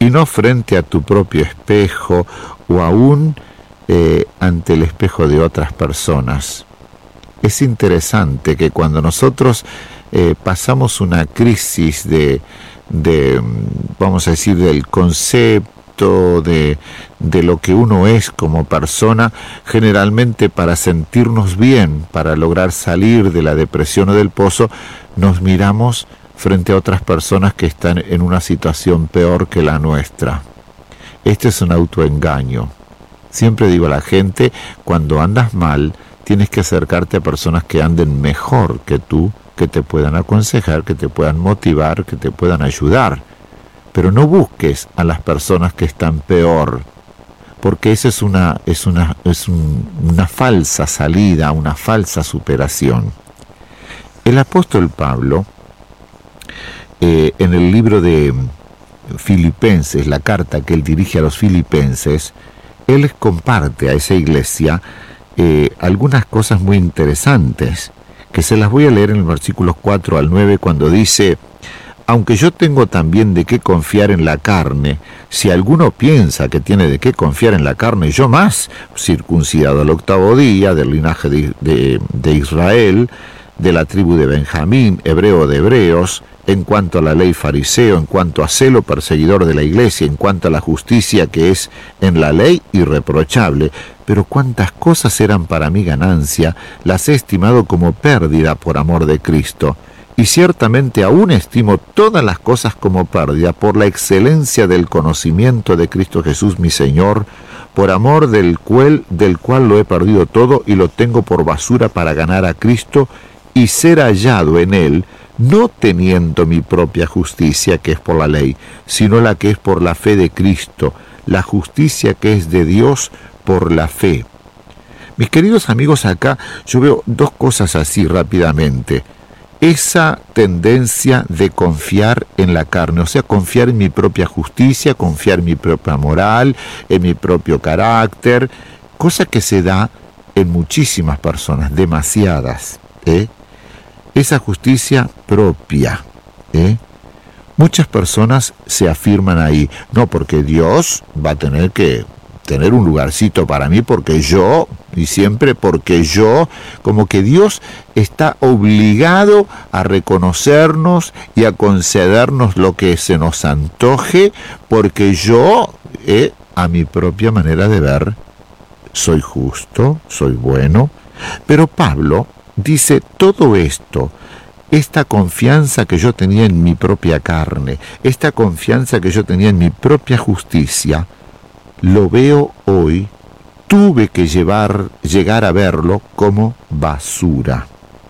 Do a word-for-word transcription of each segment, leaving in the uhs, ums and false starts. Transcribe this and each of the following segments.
y no frente a tu propio espejo o aún eh, ante el espejo de otras personas. Es interesante que cuando nosotros eh, pasamos una crisis de, de, vamos a decir, del concepto, de, de lo que uno es como persona, generalmente para sentirnos bien, para lograr salir de la depresión o del pozo, nos miramos frente a otras personas que están en una situación peor que la nuestra. Este es un autoengaño. Siempre digo a la gente, cuando andas mal, tienes que acercarte a personas que anden mejor que tú, que te puedan aconsejar, que te puedan motivar, que te puedan ayudar. Pero no busques a las personas que están peor, porque esa es una, es una, es un, una falsa salida, una falsa superación. El apóstol Pablo, eh, en el libro de Filipenses, la carta que él dirige a los filipenses, él les comparte a esa iglesia Eh, algunas cosas muy interesantes, que se las voy a leer en el versículos cuatro al nueve, cuando dice: aunque yo tengo también de qué confiar en la carne, si alguno piensa que tiene de qué confiar en la carne, yo más, circuncidado al octavo día, del linaje de, de, de Israel, de la tribu de Benjamín, hebreo de hebreos, en cuanto a la ley fariseo, en cuanto a celo perseguidor de la iglesia, en cuanto a la justicia que es en la ley irreprochable. Pero cuántas cosas eran para mi ganancia, las he estimado como pérdida por amor de Cristo. Y ciertamente aún estimo todas las cosas como pérdida por la excelencia del conocimiento de Cristo Jesús mi Señor, por amor del cual, del cual lo he perdido todo y lo tengo por basura para ganar a Cristo y ser hallado en Él, no teniendo mi propia justicia que es por la ley, sino la que es por la fe de Cristo, la justicia que es de Dios por la fe. Mis queridos amigos, acá yo veo dos cosas así rápidamente. Esa tendencia de confiar en la carne, o sea, confiar en mi propia justicia, confiar en mi propia moral, en mi propio carácter, cosa que se da en muchísimas personas, demasiadas, ¿eh? Esa justicia propia, ¿eh? Muchas personas se afirman ahí, no, porque Dios va a tener que tener un lugarcito para mí, porque yo, y siempre porque yo, como que Dios está obligado a reconocernos y a concedernos lo que se nos antoje, porque yo, eh, a mi propia manera de ver, soy justo, soy bueno. Pero Pablo dice todo esto, esta confianza que yo tenía en mi propia carne, esta confianza que yo tenía en mi propia justicia, lo veo hoy, tuve que llevar, llegar a verlo como basura.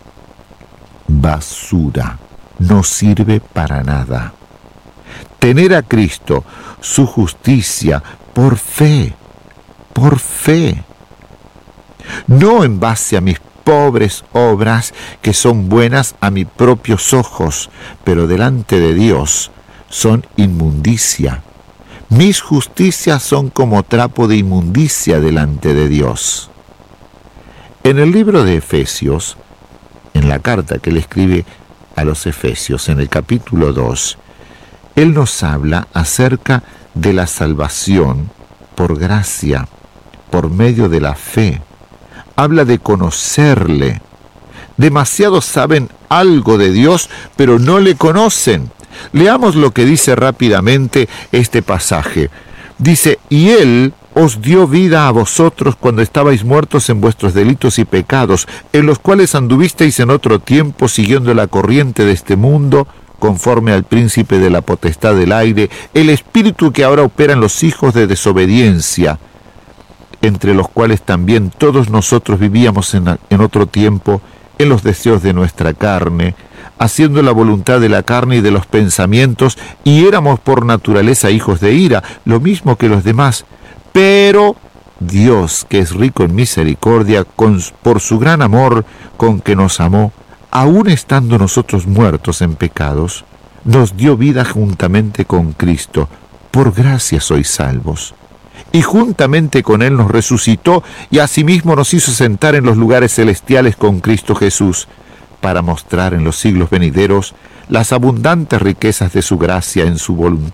Basura. No sirve para nada. Tener a Cristo, su justicia, por fe, por fe. No en base a mis pobres obras que son buenas a mis propios ojos, pero delante de Dios son inmundicia. Mis justicias son como trapo de inmundicia delante de Dios. En el libro de Efesios, en la carta que él escribe a los Efesios, en el capítulo dos, él nos habla acerca de la salvación por gracia, por medio de la fe. Habla de conocerle. Demasiados saben algo de Dios, pero no le conocen. Leamos lo que dice rápidamente este pasaje. Dice: y Él os dio vida a vosotros cuando estabais muertos en vuestros delitos y pecados, en los cuales anduvisteis en otro tiempo siguiendo la corriente de este mundo, conforme al príncipe de la potestad del aire, el espíritu que ahora opera en los hijos de desobediencia, entre los cuales también todos nosotros vivíamos en, en otro tiempo, en los deseos de nuestra carne, haciendo la voluntad de la carne y de los pensamientos, y éramos por naturaleza hijos de ira, lo mismo que los demás. Pero Dios, que es rico en misericordia, con, por su gran amor con que nos amó, aun estando nosotros muertos en pecados, nos dio vida juntamente con Cristo. Por gracia sois salvos. Y juntamente con Él nos resucitó, y asimismo nos hizo sentar en los lugares celestiales con Cristo Jesús, para mostrar en los siglos venideros las abundantes riquezas de su gracia en su,